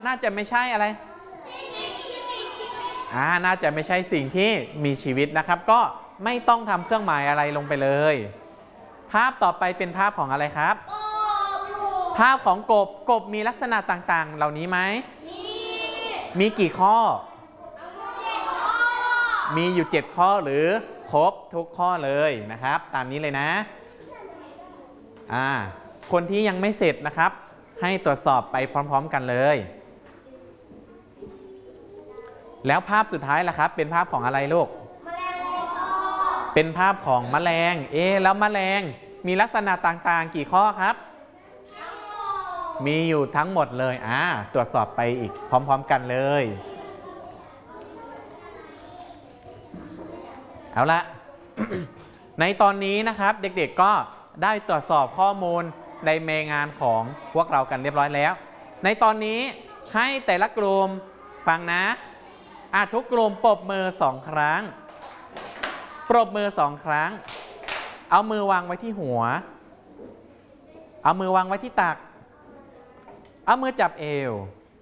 น่าจะไม่ใช่อะไรน่าจะไม่ใช่สิ่งที่มีชีวิตนะครับก็ไม่ต้องทำเครื่องหมายอะไรลงไปเลยภาพต่อไปเป็นภาพของอะไรครับภาพของกบมีลักษณะต่างๆเหล่านี้ไหมมีกี่ข้อมีอยู่7ข้อหรือครบทุกข้อเลยนะครับตามนี้เลยนะคนที่ยังไม่เสร็จนะครับให้ตรวจสอบไปพร้อมๆกันเลยแล้วภาพสุดท้ายล่ะครับเป็นภาพของอะไรลูกเป็นภาพของแมลงแล้วแมลงมีลักษณะต่างๆกี่ข้อครับมีอยู่ทั้งหมดเลยตรวจสอบไปอีกพร้อมๆกันเลยเอาละ ในตอนนี้นะครับเด็กๆก็ได้ตรวจสอบข้อมูลในเมงานของพวกเรากันเรียบร้อยแล้วในตอนนี้ให้แต่ละกลุ่มฟังนะทุกกลุ่มปรบมือ2ครั้งปรบมือ2ครั้งเอามือวางไว้ที่หัวเอามือวางไว้ที่ตักเอามือจับเอว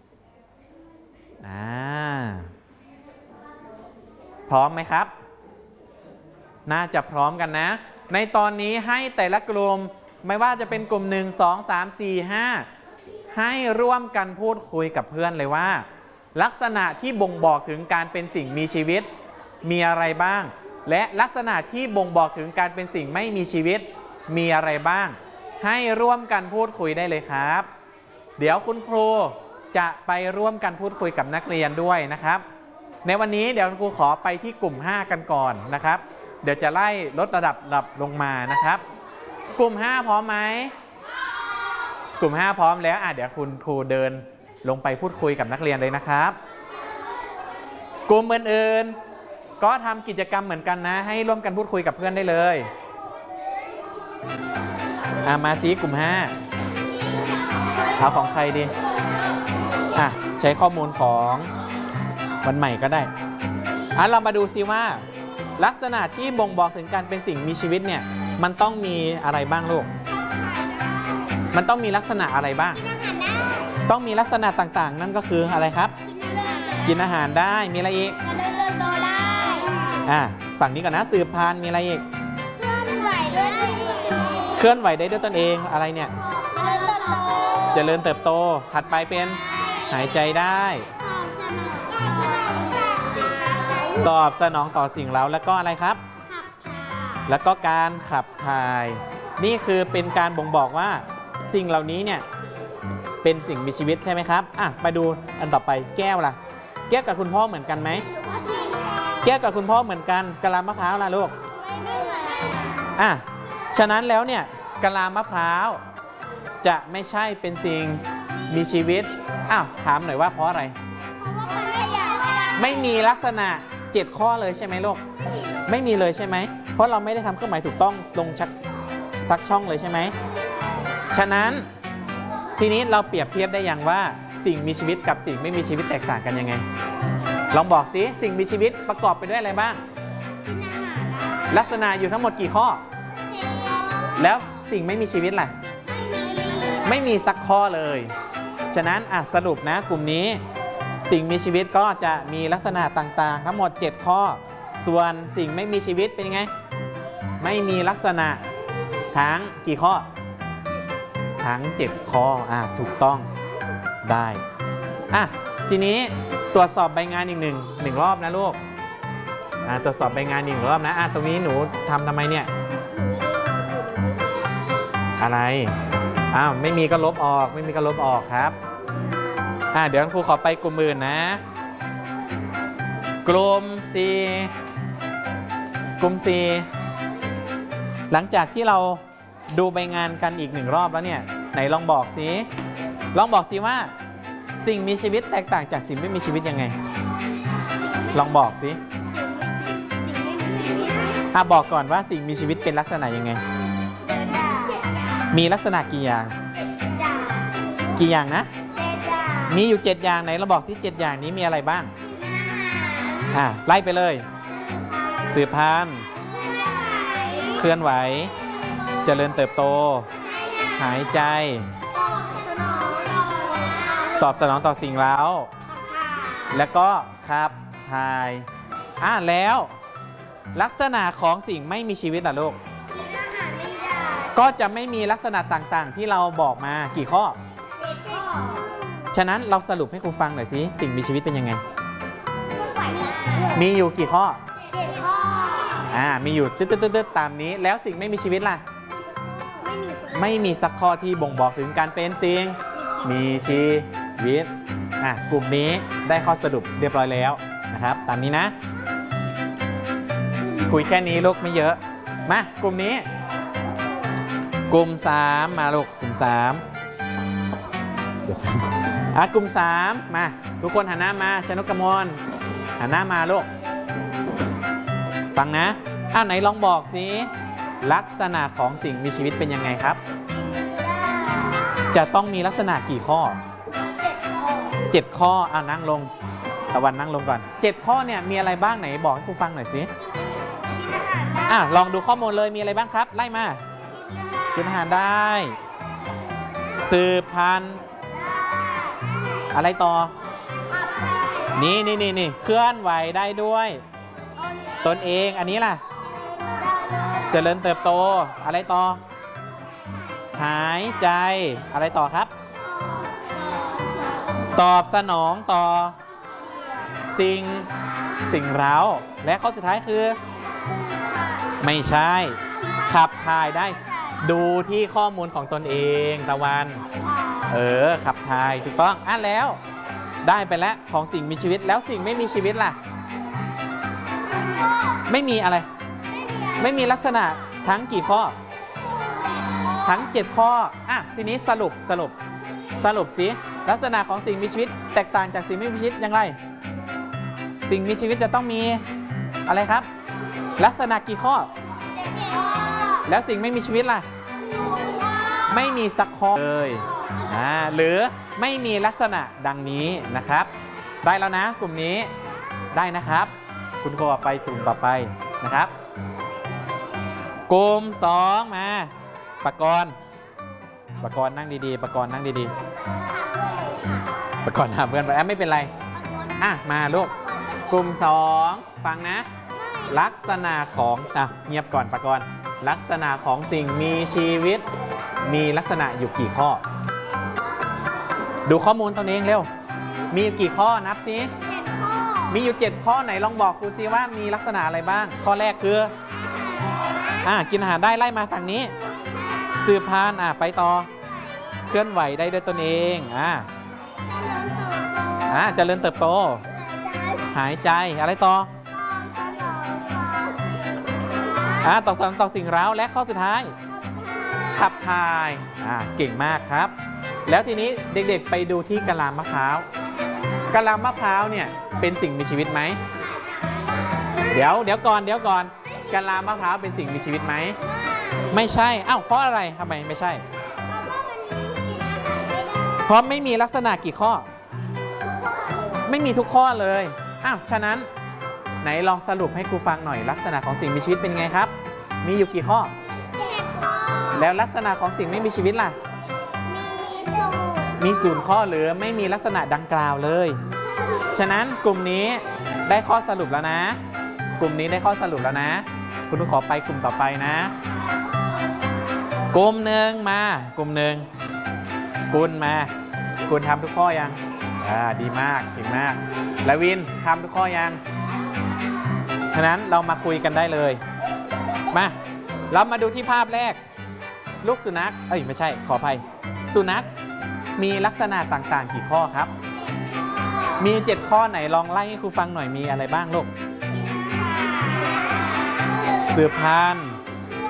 พร้อมไหมครับน่าจะพร้อมกันนะในตอนนี้ให้แต่ละกลุ่มไม่ว่าจะเป็นกลุ่ม1 2 3 4 5ให้ร่วมกันพูดคุยกับเพื่อนเลยว่าลักษณะที่บ่งบอกถึงการเป็นสิ่งมีชีวิตมีอะไรบ้างและลักษณะที่บ่งบอกถึงการเป็นสิ่งไม่มีชีวิตมีอะไรบ้างให้ร่วมกันพูดคุยได้เลยครับเดี๋ยวคุณครูจะไปร่วมกันพูดคุยกับนักเรียนด้วยนะครับในวันนี้เดี๋ยวคุณครูขอไปที่กลุ่ม5กันก่อนนะครับเดี๋ยวจะไล่ลดระดับลงมานะครับกลุ่ม5พร้อมไหมกลุ่ม5พร้อมแล้วเดี๋ยวคุณครูเดินลงไปพูดคุยกับนักเรียนเลยนะครับกลุ่มอื่นๆก็ทำกิจกรรมเหมือนกันนะให้ร่วมกันพูดคุยกับเพื่อนได้เลยมาซีกลุ่ม5เอาของใครดีใช้ข้อมูลของวันใหม่ก็ได้เรามาดูซิว่าลักษณะที่บ่งบอกถึงการเป็นสิ่งมีชีวิตเนี่ยมันต้องมีอะไรบ้างลูกมันต้องมีลักษณะอะไรบ้างต้องมีลักษณะต่างๆนั่นก็คืออะไรครับกินอาหารได้มีอะไรอีกเดินโตได้ฝั่งนี้ก่อนนะสืบพันธุ์มีอะไรอีกเคลื่อนไหวได้ด้วยตนเองอะไรเนี่ยเจริญเติบโตถัดไปเป็นหายใจได้ตอบสนองต่อสิ่งเร้าแล้วก็อะไรครับแล้วก็การขับถ่ายนี่คือเป็นการบ่งบอกว่าสิ่งเหล่านี้เนี่ยเป็นสิ่งมีชีวิตใช่ไหมครับไปดูอันต่อไปแก้วล่ะแก้วกับคุณพ่อเหมือนกันไหมแก้วกับคุณพ่อเหมือนกันกะลามะพร้าวล่ะลูกฉะนั้นแล้วเนี่ยกะลามะพร้าวจะไม่ใช่เป็นสิ่งมีชีวิตถามหน่อยว่าเพราะอะไรไม่มีลักษณะ7ข้อเลยใช่ไหมลูกไม่มีเลยใช่ไหมเพราะเราไม่ได้ทำเครื่องหมายถูกต้องลงซักช่องเลยใช่ไหมฉะนั้นทีนี้เราเปรียบเทียบได้อย่างว่าสิ่งมีชีวิตกับสิ่งไม่มีชีวิตแตกต่างกันยังไงลองบอกสิสิ่งมีชีวิตประกอบไปด้วยอะไรบ้างลักษณะอยู่ทั้งหมดกี่ข้อแล้วสิ่งไม่มีชีวิตล่ะไม่มีสักข้อเลยฉะนั้นสรุปนะกลุ่มนี้สิ่งมีชีวิตก็จะมีลักษณะต่างๆทั้งหมด7ข้อส่วนสิ่งไม่มีชีวิตเป็นยังไงไม่มีลักษณะทั้งกี่ข้อทั้ง7ข้อถูกต้องได้ทีนี้ตรวจสอบใบงานอีกหนึ่งรอบนะลูกตรวจสอบใบงานอีกรอบนะตรงนี้หนูทำไมเนี่ยอะไรไม่มีก็ลบออกไม่มีก็ลบออกครับเดี๋ยวครูขอไปกลุ่มอื่นนะกลุ่ม 4หลังจากที่เราดูใบงานกันอีก1รอบแล้วเนี่ยไหนลองบอกสิว่าสิ่งมีชีวิตแตกต่างจากสิ่งไม่มีชีวิตยังไงลองบอกสิบอกก่อนว่าสิ่งมีชีวิตเป็นลักษณะยังไงมีลักษณะกี่อย่างนะมีอยู่7อย่างไหนเราบอกสิ7อย่างนี้มีอะไรบ้างไล่ไปเลยสืบพันธุ์เคลื่อนไหวเจริญเติบโตหายใจตอบสนองต่อสิ่งเร้าแล้วก็ขับถ่ายแล้วลักษณะของสิ่งไม่มีชีวิตล่ะลูกก็จะไม่มีลักษณะต่างๆที่เราบอกมากี่ข้อฉะนั้นเราสรุปให้ครูฟังหน่อยสิสิ่งมีชีวิตเป็นยังไงมีอยู่กี่ข้อมีอยู่ตึ๊ดๆตามนี้แล้วสิ่งไม่มีชีวิตล่ะไม่มีสักข้อที่บ่งบอกถึงการเป็นสิ่งมีชีวิตกลุ่มนี้ได้ข้อสรุปเรียบร้อยแล้วนะครับตามนี้นะคุยแค่นี้ลูกไม่เยอะมากลุ่มนี้กลุ่ม3มาลูกกลุ่ม3กลุ่ม3มาทุกคนหันหน้ามาชนกกมลหันหน้ามาลูกฟังนะไหนลองบอกสิลักษณะของสิ่งมีชีวิตเป็นยังไงครับจะต้องมีลักษณะกี่ข้อ7 ข้อนั่งลงตะวันนั่งลงก่อน7 ข้อเนี่ยมีอะไรบ้างไหนบอกให้ครูฟังหน่อยสิลองดูข้อมูลเลยมีอะไรบ้างครับไล่มากินอาหารได้สืบพันธุ์อะไรต่อนี่เคลื่อนไหวได้ด้วยตนเองอันนี้ล่ะเจริญเติบโตอะไรต่อหายใจอะไรต่อครับตอบสนองต่อสิ่งเร้าและข้อสุดท้ายคือไม่ใช่ขับถ่ายได้ดูที่ข้อมูลของตนเองตะวันขับถ่ายถูกต้องแล้วได้ไปแล้วของสิ่งมีชีวิตแล้วสิ่งไม่มีชีวิตล่ะไม่มีอะไรไม่มีลักษณะทั้งกี่ข้อทั้ง7 ข้อทีนี้สรุปสิลักษณะของสิ่งมีชีวิตแตกต่างจากสิ่งไม่มีชีวิตอย่างไรสิ่งมีชีวิตจะต้องมีอะไรครับลักษณะกี่ข้อแล้วสิ่งไม่มีชีวิตล่ะไม่มีสักข้อเลยหรือไม่มีลักษณะดังนี้นะครับได้แล้วนะกลุ่มนี้ได้นะครับคุณครูไปกลุ่มต่อไปนะครับกลุ่ม2มาปกรณ์นั่งดีๆปกรณ์นั่งดีๆปกรณ์หาเพื่อนไปไม่เป็นไรมาลูกกลุ่ม2ฟังนะลักษณะของเงียบก่อนปกรณ์ลักษณะของสิ่งมีชีวิตมีลักษณะอยู่กี่ข้อดูข้อมูลตนเองเร็วมีอยู่กี่ข้อนับสิมีอยู่7 ข้อไหนลองบอกครูซิว่ามีลักษณะอะไรบ้างข้อแรกคือกินอาหารได้ไล่มาฝั่งนี้สืบพันธุ์ไปต่อเคลื่อนไหวได้ด้วยตนเองเจริญเติบโตหายใจอะไรต่อตอบสนองต่อสิ่งเร้าและข้อสุดท้ายขับถ่ายเก่งมากครับแล้วทีนี้เด็กๆไปดูที่กะลามะพร้าวเนี่ยเป็นสิ่งมีชีวิตไหมเดี๋ยวก่อนกะลามะพร้าวเป็นสิ่งมีชีวิตไหมไม่ใช่เพราะอะไรทำไมไม่ใช่เพราะไม่มีลักษณะกี่ข้อไม่มีทุกข้อเลยฉะนั้นไหนลองสรุปให้ครูฟังหน่อยลักษณะของสิ่งมีชีวิตเป็นไงครับมีอยู่กี่ข้อแล้วลักษณะของสิ่งไม่มีชีวิตล่ะมี0 ข้อหรือไม่มีลักษณะดังกล่าวเลยฉะนั้นกลุ่มนี้ได้ข้อสรุปแล้วนะกลุ่มนี้ได้ข้อสรุปแล้วนะคุณขอไปกลุ่มต่อไปนะกลุ่มหนึ่งมากลุ่มหนึ่งคุณทำทุกข้อยังดีมากเก่งมากและวินทำทุกข้อยังฉะนั้นเรามาคุยกันได้เลยมาเรามาดูที่ภาพแรกลูกสุนัขไม่ใช่ขออภัยสุนัขมีลักษณะต่างๆกี่ข้อครับมี7 ข้อไหนลองไล่ให้ครูฟังหน่อยมีอะไรบ้างลูกสืบพันธุ์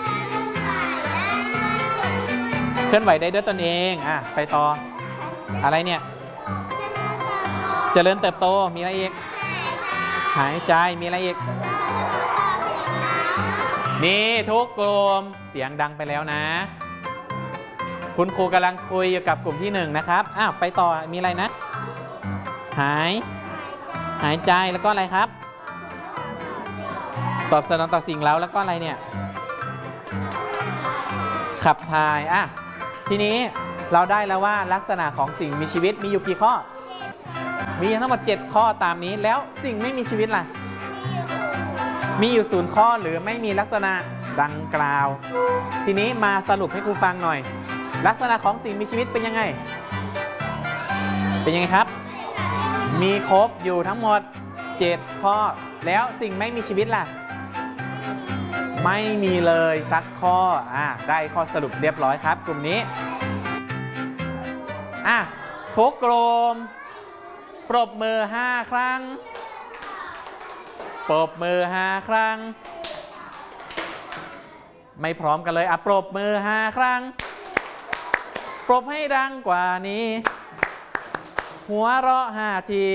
เคลื่อนไหวได้ด้วยตนเองไปต่ออะไรเนี่ยเจริญเติบโตมีอะไรอีกหายใจมีอะไรอีกนี่ทุกกลุ่มเสียงดังไปแล้วนะคุณครูกำลังคุยอยู่กับกลุ่มที่1นะครับไปต่อมีอะไรนะหายใจแล้วก็อะไรครับตอบสนองต่อสิ่งเร้าแล้วก็อะไรเนี่ยขับถ่ายทีนี้เราได้แล้วว่าลักษณะของสิ่งมีชีวิตมีอยู่กี่ข้อมีทั้งหมด7ข้อตามนี้แล้วสิ่งไม่มีชีวิตล่ะมีอยู่0ข้อหรือไม่มีลักษณะดังกล่าวทีนี้มาสรุปให้ครูฟังหน่อยลักษณะของสิ่งมีชีวิตเป็นยังไงครับมีครบอยู่ทั้งหมด7ข้อแล้วสิ่งไม่มีชีวิตล่ะไม่มีเลยสักข้อได้ข้อสรุปเรียบร้อยครับกลุ่มนี้ทุกกลุ่มปรบมือ5ครั้งปรบมือ5ครั้งไม่พร้อมกันเลยปรบมือ5ครั้งปรบให้ดังกว่านี้หัวเราะ5ที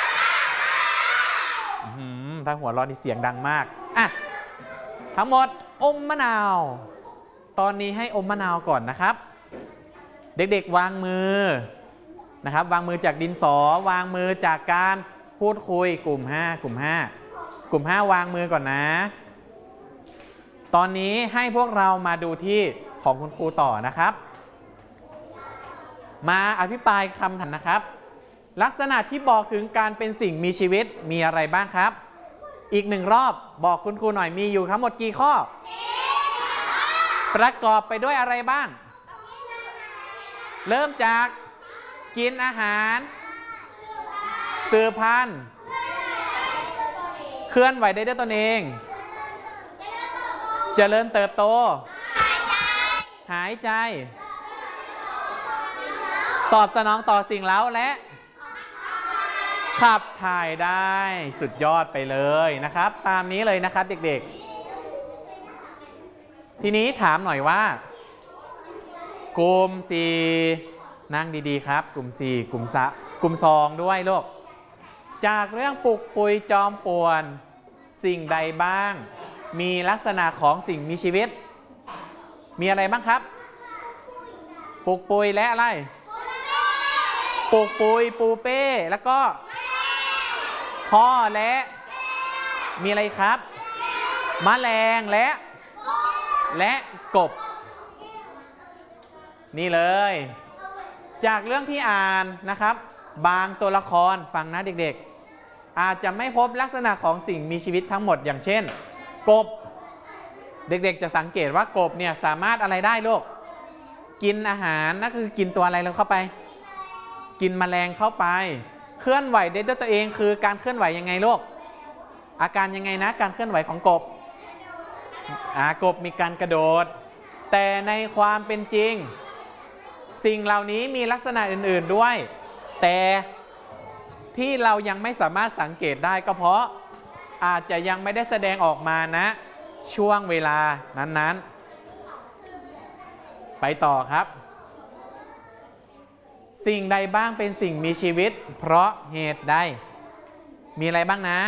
ถ้าหัวเราะนี่เสียงดังมากทั้งหมดอมมะนาวตอนนี้ให้อมมะนาวก่อนนะครับเด็กๆวางมือนะครับวางมือจากดินสอวางมือจากการพูดคุยกลุ่ม5วางมือก่อนนะตอนนี้ให้พวกเรามาดูที่ของคุณครูต่อนะครับมาอภิปรายคำถามนะครับลักษณะที่บอกถึงการเป็นสิ่งมีชีวิตมีอะไรบ้างครับอีก1รอบบอกคุณครูหน่อยมีอยู่ทั้งหมดกี่ข้อประกอบไปด้วยอะไรบ้างเริ่มจากกินอาหารสืบพันธุ์เคลื่อนไหวได้ด้วยตนเองเจริญเติบโตหายใจตอบสนองต่อสิ่งเร้าและขับถ่ายได้สุดยอดไปเลยนะครับตามนี้เลยนะครับเด็กๆทีนี้ถามหน่อยว่ากลุ่ม4นั่งดีๆครับกลุ่ม4กลุ่ม2ด้วยลูกจากเรื่องปลุกปุยจอมป่วนสิ่งใดบ้างมีลักษณะของสิ่งมีชีวิตมีอะไรบ้างครับปลุกปุยและอะไรปลุกปุยปูเป้แล้วก็พ่อและมีอะไรครับแมลงและกบนี่เลยจากเรื่องที่อ่านนะครับบางตัวละครฟังนะเด็กๆอาจจะไม่พบลักษณะของสิ่งมีชีวิตทั้งหมดอย่างเช่นกบเด็กๆจะสังเกตว่ากบเนี่ยสามารถอะไรได้ลูกกินอาหารนั่นคือกินตัวอะไรเข้าไปกินแมลงเข้าไปเคลื่อนไหวได้ด้วยตัวเองคือการเคลื่อนไหวยังไงลูกอาการยังไงนะการเคลื่อนไหวของกบกบมีการกระโดดแต่ในความเป็นจริงสิ่งเหล่านี้มีลักษณะอื่นๆด้วยแต่ที่เรายังไม่สามารถสังเกตได้ก็เพราะอาจจะยังไม่ได้แสดงออกมานะช่วงเวลานั้นๆไปต่อครับสิ่งใดบ้างเป็นสิ่งมีชีวิตเพราะเหตุใดมีอะไรบ้างนะ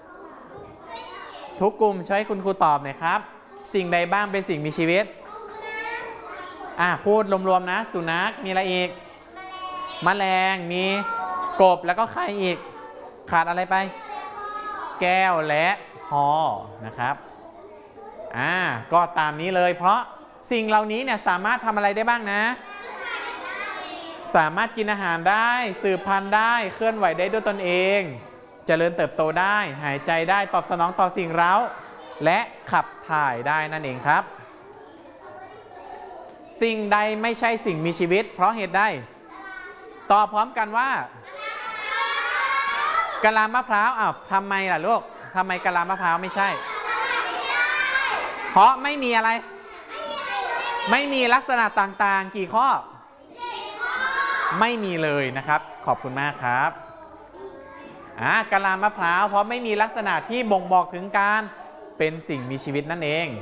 ทุกกลุ่มช่วยคุณครูตอบหน่อยครับสิ่งใดบ้างเป็นสิ่งมีชีวิตพูดรวมๆนะสุนัขมีอะไรอีกแมลงมีกบแล้วก็ใครอีกขาดอะไรไปแก้วและพอนะครับก็ตามนี้เลยเพราะสิ่งเหล่านี้เนี่ยสามารถทำอะไรได้บ้างนะสามารถกินอาหารได้สืบพันธุ์ได้เคลื่อนไหวได้ด้วยตนเองเจริญเติบโตได้หายใจได้ตอบสนองต่อสิ่งเร้าและขับถ่ายได้นั่นเองครับสิ่งใดไม่ใช่สิ่งมีชีวิตเพราะเหตุใดตอบพร้อมกันว่ากะลามะพร้าวทำไมล่ะลูกทำไมกะลามะพร้าวไม่ใช่เพราะไม่มีอะไรไม่มีลักษณะต่างๆกี่ข้อไม่มีเลยนะครับขอบคุณมากครับกะลามะพร้าวเพราะไม่มีลักษณะที่บ่งบอกถึงการเป็นสิ่งมีชีวิตนั่นเอง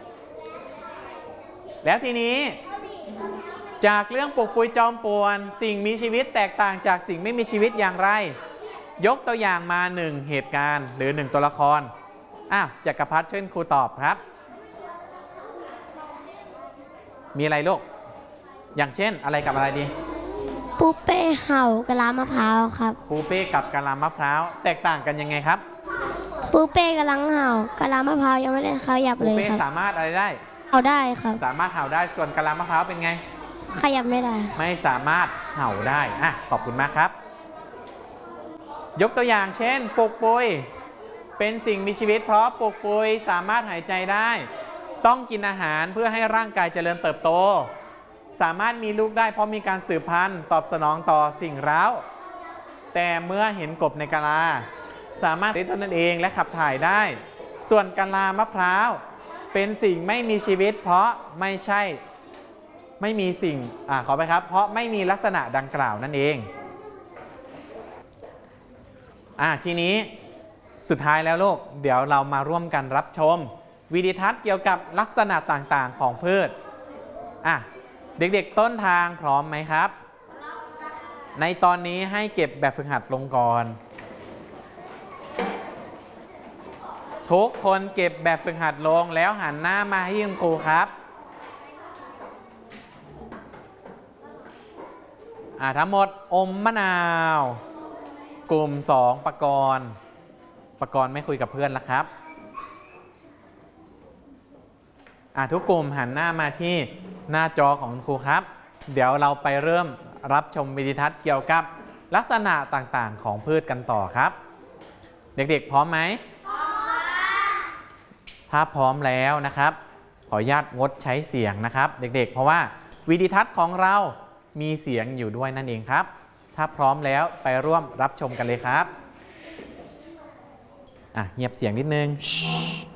แล้วทีนี้จากเรื่องปลุกปุยจอมป่วนสิ่งมีชีวิตแตกต่างจากสิ่งไม่มีชีวิตอย่างไรยกตัวอย่างมา1เหตุการณ์หรือ1ตัวละครจักรพรรดิช่วยครูตอบครับมีอะไรลูกอย่างเช่นอะไรกับอะไรดีปูเป้เห่ากะลามะพร้าวครับปูเป้กับกะลามะพร้าวแตกต่างกันยังไงครับปูเป้กำลังเห่ากะลามะพร้าวยังไม่ได้ขยับเลยครับปูเป้สามารถอะไรได้เห่าได้ครับสามารถเห่าได้ส่วนกะลามะพร้าวเป็นไงขยับไม่ได้ไม่สามารถเห่าได้ขอบคุณมากครับ ยกตัวอย่างเช่นปลูกปุยเป็นสิ่งมีชีวิตเพราะปลูกปุยสามารถหายใจได้ ต้องกินอาหารเพื่อให้ร่างกายเจริญเติบโตสามารถมีลูกได้เพราะมีการสืบพันธุ์ตอบสนองต่อสิ่งเร้าแต่เมื่อเห็นกบในกะลาสามารถเลี้ยงตนเองและขับถ่ายได้ส่วนกะลามะพร้าวเป็นสิ่งไม่มีชีวิตเพราะไม่มีสิ่งขอไปครับเพราะไม่มีลักษณะดังกล่าวนั่นเองทีนี้สุดท้ายแล้วลูกเดี๋ยวเรามาร่วมกันรับชมวิดีทัศน์เกี่ยวกับลักษณะต่างๆของพืชเด็กๆต้นทางพร้อมไหมครับในตอนนี้ให้เก็บแบบฝึกหัดลงก่อนทุกคนเก็บแบบฝึกหัดลงแล้วหันหน้ามาให้คุณครูครับทั้งหมดอมมะนาวกลุ่ม2ปกรณ์ไม่คุยกับเพื่อนแล้วครับทุกกลุ่มหันหน้ามาที่หน้าจอของคุณครูครับเดี๋ยวเราไปเริ่มรับชมวิดีทัศน์เกี่ยวกับลักษณะต่างๆของพืชกันต่อครับเด็กๆพร้อมไหมพร้อมถ้าพร้อมแล้วนะครับขออนุญาตงดใช้เสียงนะครับเด็กๆเพราะว่าวิดีทัศน์ของเรามีเสียงอยู่ด้วยนั่นเองครับถ้าพร้อมแล้วไปร่วมรับชมกันเลยครับเงียบเสียงนิดนึง